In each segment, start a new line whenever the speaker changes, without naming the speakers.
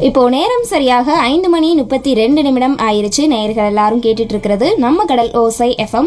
இப்போ நேரம் சரியாக 5:32 ஆயிருச்சு. நேயர்கள் எல்லாரும் கேட்டுட்டு இருக்கிறது நம்ம கடல் ஓசை FM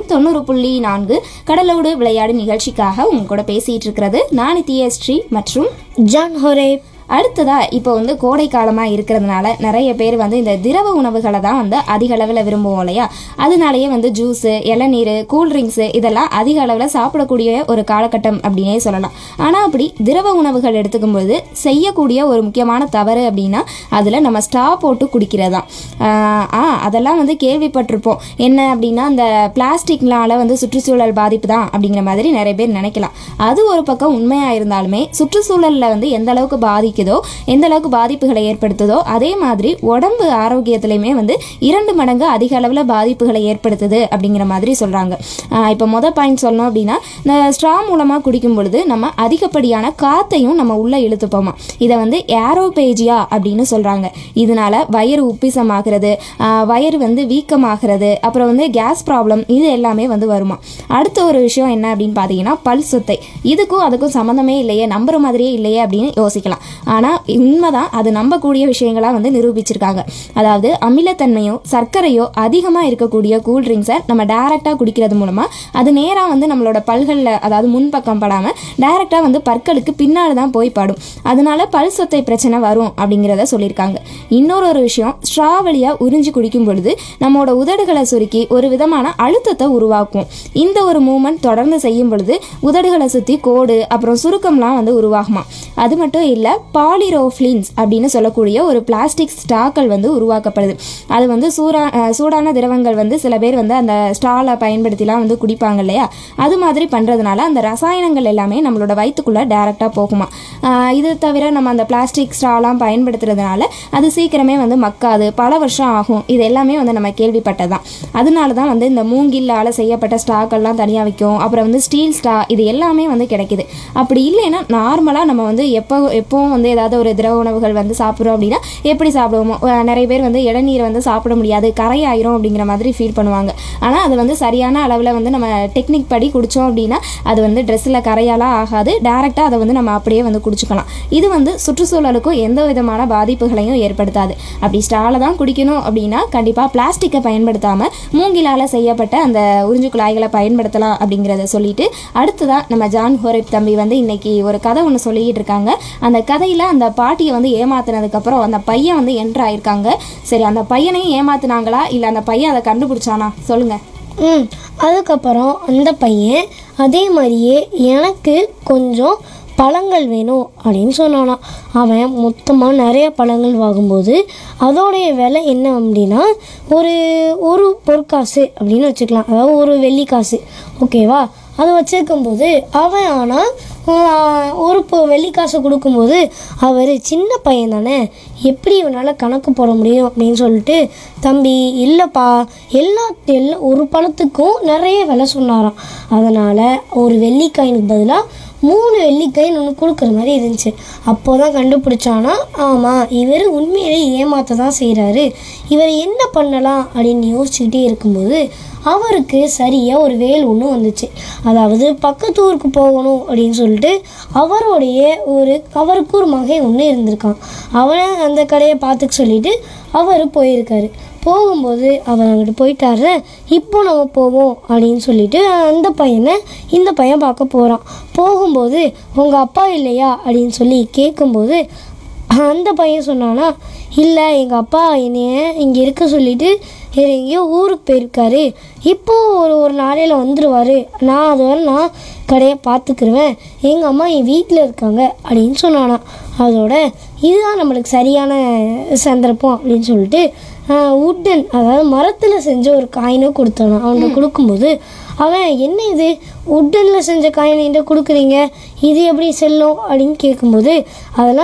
90.4 கடலோடு விளையாடு நிகழ்ச்சிக்காக உங்க கூட பேசிட்டு இருக்கிறது நான் நித்யஸ்ரீ மற்றும்
ஜான் ஹோரே.
அடுத்ததா இப்போ கோடை காலமாக இருக்கிறதுனால நிறைய பேர் இந்த திரவ உணவுகளை தான் அதிக அளவில் விரும்புவோம் இல்லையா. அதனாலேயே ஜூஸு, இளநீர், கூல்ட்ரிங்க்ஸு இதெல்லாம் அதிக அளவில் சாப்பிடக்கூடிய ஒரு காலகட்டம் அப்படின்னே சொல்லலாம். ஆனால் அப்படி திரவ உணவுகள் எடுத்துக்கும்போது செய்யக்கூடிய ஒரு முக்கியமான தவறு அப்படின்னா அதில் நம்ம ஸ்ட்ரா போட்டு குடிக்கிறது தான். அதெல்லாம் கேள்விப்பட்டிருப்போம். என்ன அப்படின்னா இந்த பிளாஸ்டிக்னால சுற்றுச்சூழல் பாதிப்பு தான் அப்படிங்கிற மாதிரி நிறைய பேர் நினைக்கலாம். அது ஒரு பக்கம் உண்மையாக இருந்தாலுமே சுற்றுச்சூழலில் எந்த அளவுக்கு எந்த அளவுக்கு பாதிப்புகளை ஏற்படுத்துதோ அதே மாதிரி உடம்பு ஆரோக்கியத்திலையுமே 2 மடங்கு அதிக அளவில் பாதிப்புகளை ஏற்படுத்துது அப்படிங்கிற மாதிரி சொல்றாங்க. இப்போ மொதல் பாயிண்ட் சொல்லணும் அப்படின்னா இந்த ஸ்ட்ரா மூலமா குடிக்கும் பொழுது நம்ம அதிகப்படியான காத்தையும் நம்ம உள்ள இழுத்துப்போமா. இதை ஏரோபேஜியா அப்படின்னு சொல்றாங்க. இதனால வயிறு உப்பிசமாகிறது, வயிறு வீக்கமாகிறது, அப்புறம் கேஸ் ப்ராப்ளம் இது எல்லாமே வருமா. அடுத்த ஒரு விஷயம் என்ன அப்படின்னு பார்த்தீங்கன்னா பல் சொத்தை. இதுக்கும் அதுக்கும் சம்மந்தமே இல்லையே, நம்புற மாதிரியே இல்லையே அப்படின்னு யோசிக்கலாம். ஆனால் உண்மைதான், அது நம்பக்கூடிய விஷயங்களாக நிரூபிச்சிருக்காங்க. அதாவது அமிலத்தன்மையோ சர்க்கரையோ அதிகமாக இருக்கக்கூடிய கூல்ட்ரிங்க்ஸை நம்ம டைரெக்டாக குடிக்கிறது மூலமாக அது நேராக நம்மளோட பல்களில், அதாவது முன்பக்கம் படாமல் டைரெக்டாக பற்களுக்கு பின்னால் தான் போய் படும். அதனால பல் சொத்தை பிரச்சனை வரும் அப்படிங்கிறத சொல்லியிருக்காங்க. இன்னொரு விஷயம், ஸ்ட்ரா வழியாக உறிஞ்சி குடிக்கும் பொழுது நம்மளோட உதடுகளை சுருக்கி ஒரு விதமான அழுத்தத்தை உருவாக்கும். இந்த ஒரு மூமெண்ட் தொடர்ந்து செய்யும் பொழுது உதடுகளை சுற்றி கோடு அப்புறம் சுருக்கம்லாம் உருவாகுமா. அது மட்டும் இல்லை, பாலிரோஃப்ளின்ஸ் அப்படின்னு சொல்லக்கூடிய ஒரு பிளாஸ்டிக் ஸ்ட்ராக்கள் உருவாக்கப்படுது. அது சூடான திரவங்கள் சில பேர் அந்த ஸ்ட்ராலை பயன்படுத்திலாம் குடிப்பாங்க இல்லையா. அது மாதிரி பண்ணுறதுனால அந்த ரசாயனங்கள் எல்லாமே நம்மளோட வயிற்றுக்குள்ளே டைரெக்டாக போகுமா. இது தவிர நம்ம அந்த பிளாஸ்டிக் ஸ்ட்ராலாம் பயன்படுத்துறதுனால அது சீக்கிரமே மக்காது, பல வருஷம் ஆகும். இது எல்லாமே நம்ம கேள்விப்பட்டதான். அதனால தான் இந்த மூங்கிலால் செய்யப்பட்ட ஸ்ட்ராக்கள்லாம் தனியாக விற்கும். அப்புறம் ஸ்டீல் ஸ்ட்ரா இது எல்லாமே கிடைக்குது. அப்படி இல்லைன்னா நார்மலாக நம்ம எப்போவும் ஏதாவது ஒரு திரவ உணவுகள் சாப்பிட்றோம் அப்படின்னா எப்படி சாப்பிடுவோமோ. நிறைய பேர் இளநீரை சாப்பிட முடியாது, கரையாயிரும் அப்படிங்கிற மாதிரி ஃபீல் பண்ணுவாங்க. ஆனால் அது சரியான அளவில் நம்ம டெக்னிக் படி குடித்தோம் அப்படின்னா அது ட்ரெஸ்ஸில் கரையாலாம் ஆகாது. டேரெக்டாக அதை நம்ம அப்படியே குடிச்சுக்கலாம். இது சுற்றுச்சூழலுக்கும் எந்த விதமான பாதிப்புகளையும் ஏற்படுத்தாது. அப்படி ஸ்ட்ரால தான் குடிக்கணும் அப்படின்னா கண்டிப்பாக பிளாஸ்டிக்கை பயன்படுத்தாமல் மூங்கிலால் செய்யப்பட்ட அந்த உறிஞ்சு குழாய்களை பயன்படுத்தலாம் அப்படிங்கிறத சொல்லிட்டு அடுத்ததான் நம்ம ஜான் ஹோரேப் தம்பி இன்னைக்கு ஒரு கதை ஒன்று சொல்லிக்கிட்டு இருக்காங்க. அந்த கதையில் அந்த பாட்டியை ஏமாத்தினதுக்கப்புறம் அந்த பையன் என்ட்ரு ஆயிருக்காங்க. சரி, அந்த பையனையும் ஏமாத்தினாங்களா இல்லை அந்த பையன் அதை கண்டுபிடிச்சானா சொல்லுங்க.
அதுக்கப்புறம் அந்த பையன் அதே மாதிரியே எனக்கு கொஞ்சம் பழங்கள் வேணும் அப்படின்னு சொன்னானா. அவன் மொத்தமாக நிறைய பழங்கள் வாங்கும்போது அதோடைய விலை என்ன அப்படின்னா ஒரு பொற்காசு அப்படின்னு வச்சுக்கலாம். அதாவது ஒரு வெள்ளிக்காசு, ஓகேவா. அதை வச்சுருக்கும்போது அவன் ஆனால் ஒரு வெள்ளிக்காசை கொடுக்கும்போது அவர் சின்ன பையன் தானே, எப்படி இவனால் கணக்கு போட முடியும் அப்படின்னு சொல்லிட்டு, தம்பி இல்லைப்பா எல்லா ஒரு பழத்துக்கும் நிறைய விலை சொன்னாராம். அதனால் ஒரு வெள்ளிக்காயினுக்கு பதிலாக 3 வெள்ளிக்காயின் ஒன்று கொடுக்குற மாதிரி இருந்துச்சு. அப்போ தான் கண்டுபிடிச்சானா, ஆமாம் இவர் உண்மையிலே ஏமாற்ற தான் செய்கிறாரு, இவர் என்ன பண்ணலாம் அப்படின்னு யோசிச்சுக்கிட்டே இருக்கும்போது அவருக்கு சரியாக ஒரு வேல் ஒன்று வந்துச்சு. அதாவது பக்கத்து ஊருக்கு போகணும் அப்படின்னு சொல்லிட்டு அவருக்கு ஒரு மகன் ஒன்று இருந்திருக்கான். அவனை அந்த கடையை பார்த்துக்க சொல்லிட்டு அவர் போயிருக்காரு. போகும்போது அவர் அங்கிட்டு போயிட்டாரு. இப்போ நம்ம போவோம் அப்படின்னு சொல்லிட்டு இந்த பையன் பார்க்க போகிறான். போகும்போது உங்கள் அப்பா இல்லையா அப்படின்னு சொல்லி கேட்கும்போது அந்த பையன் சொன்னானா, இல்லை எங்கள் அப்பா என்னைய இங்கே இருக்க சொல்லிட்டு வேறு எங்கேயோ ஊருக்கு போயிருக்காரு, இப்போது ஒரு நாளையில் வந்துடுவார், நான் கடையை பார்த்துக்கிருவேன், எங்கள் அம்மா என் வீட்டில் இருக்காங்க அப்படின்னு சொன்னானா. அதோட இதுதான் நம்மளுக்கு சரியான சந்தர்ப்பம் அப்படின்னு சொல்லிட்டு உட்டன், அதாவது மரத்தில் செஞ்ச ஒரு காயினை கொடுத்தானா. அவன்கிட்ட கொடுக்கும்போது அவன், என்ன இது உட்டனில் செஞ்ச காயினை கொடுக்குறீங்க, இது எப்படி செல்லும் அப்படின்னு கேட்கும்போது, அதெல்லாம்